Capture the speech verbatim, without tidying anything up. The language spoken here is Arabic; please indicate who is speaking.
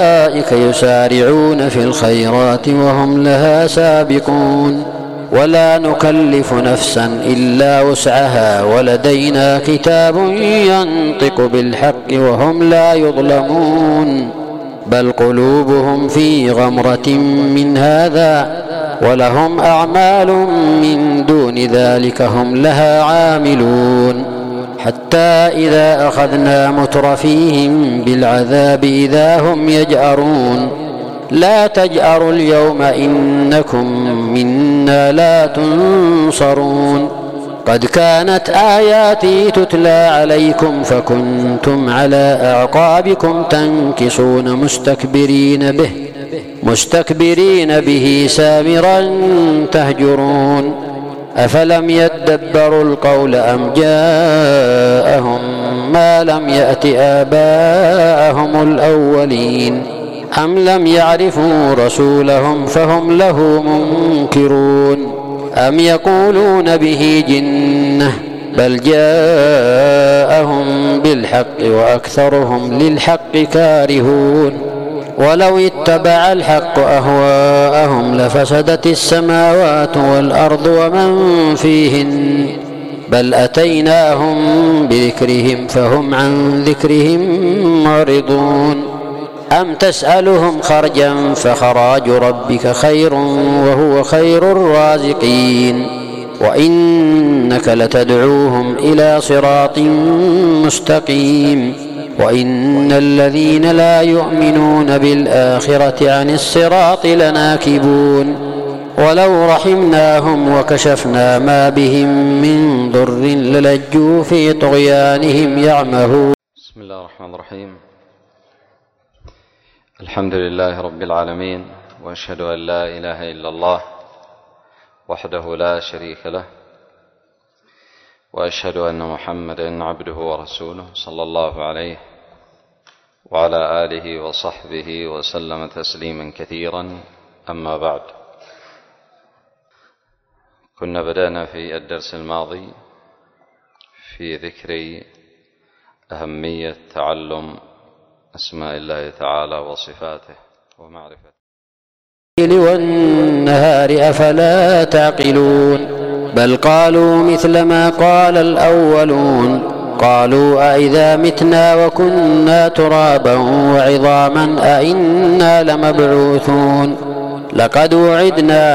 Speaker 1: أولئك يسارعون في الخيرات وهم لها سابقون ولا نكلف نفسا إلا وسعها ولدينا كتاب ينطق بالحق وهم لا يظلمون بل قلوبهم في غمرة من هذا ولهم أعمال من دون ذلك هم لها عاملون حتى إذا أخذنا مترفيهم بالعذاب إذا هم يجأرون لا تجأروا اليوم إنكم منا لا تنصرون قد كانت آياتي تتلى عليكم فكنتم على أعقابكم تنكصون مستكبرين به مستكبرين به سامرا تهجرون أفلم يدبروا القول أم جاءهم ما لم يأت آباءهم الأولين أم لم يعرفوا رسولهم فهم له منكرون أم يقولون به جنة بل جاءهم بالحق وأكثرهم للحق كارهون ولو اتبع الحق أهواءهم لفسدت السماوات والأرض ومن فيهن بل أتيناهم بذكرهم فهم عن ذكرهم معرضون أم تسألهم خرجا فخراج ربك خير وهو خير الرازقين وإنك لتدعوهم إلى صراط مستقيم وإن الذين لا يؤمنون بالآخرة عن الصراط لناكبون ولو رحمناهم وكشفنا ما بهم من ضر للجوا في طغيانهم يعمهون.
Speaker 2: بسم الله الرحمن الرحيم. الحمد لله رب العالمين وأشهد أن لا إله إلا الله وحده لا شريك له وأشهد أن محمدا عبده ورسوله صلى الله عليه وعلى آله وصحبه وسلم تسليما كثيرا. أما بعد، كنا بدأنا في الدرس الماضي في ذكر أهمية تعلم أسماء الله تعالى وصفاته ومعرفته.
Speaker 1: والنهار أفلا تعقلون بل قالوا مثل ما قال الأولون قالوا أئذا متنا وكنا ترابا وعظاما أئنا لمبعوثون لقد وعدنا